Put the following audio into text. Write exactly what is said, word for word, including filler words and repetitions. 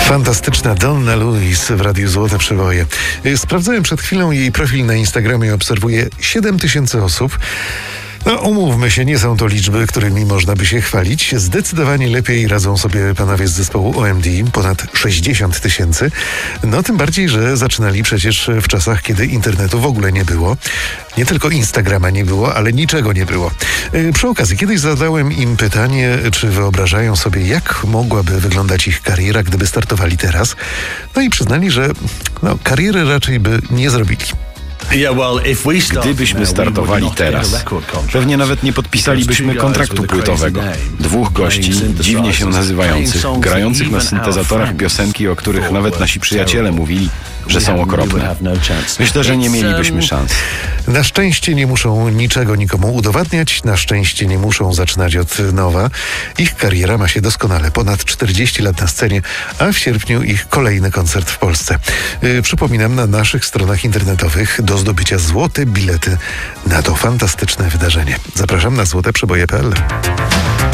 Fantastyczna Donna Lewis w Radiu Złote Przeboje. Sprawdzałem przed chwilą jej profil na Instagramie, obserwuje siedem tysięcy osób. No, umówmy się, nie są to liczby, którymi można by się chwalić. Zdecydowanie lepiej radzą sobie panowie z zespołu O M D, ponad sześćdziesiąt tysięcy. No, tym bardziej, że zaczynali przecież w czasach, kiedy internetu w ogóle nie było. Nie tylko Instagrama nie było, ale niczego nie było. Yy, przy okazji, kiedyś zadałem im pytanie, czy wyobrażają sobie, jak mogłaby wyglądać ich kariera, gdyby startowali teraz. No i przyznali, że no, kariery raczej by nie zrobili. Gdybyśmy startowali teraz, pewnie nawet nie podpisalibyśmy kontraktu płytowego. Dwóch gości, dziwnie się nazywających, grających na syntezatorach piosenki, o których nawet nasi przyjaciele mówili, że są okropne. Myślę, że nie mielibyśmy szans. Na szczęście nie muszą niczego nikomu udowadniać, na szczęście nie muszą zaczynać od nowa. Ich kariera ma się doskonale. Ponad czterdzieści lat na scenie, a w sierpniu ich kolejny koncert w Polsce. Yy, przypominam, na naszych stronach internetowych do zdobycia złote bilety na to fantastyczne wydarzenie. Zapraszam na złote przeboje kropka pe el.